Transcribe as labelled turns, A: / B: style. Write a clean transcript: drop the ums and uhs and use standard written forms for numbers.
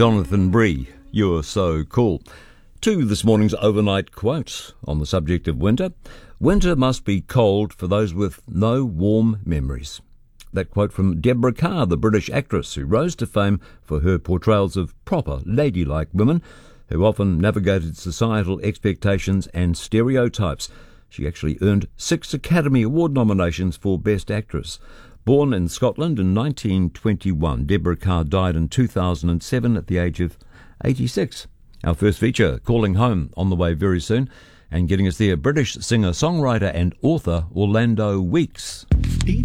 A: Jonathan Bree, You're So Cool. To this morning's overnight quote on the subject of winter. Winter must be cold for those with no warm memories. That quote from Deborah Kerr, the British actress who rose to fame for her portrayals of proper, ladylike women who often navigated societal expectations and stereotypes. She actually earned 6 Academy Award nominations for Best Actress. Born in Scotland in 1921, Deborah Kerr died in 2007 at the age of 86. Our first feature, Calling Home, on the way very soon. And getting us there, British singer-songwriter and author Orlando Weeks.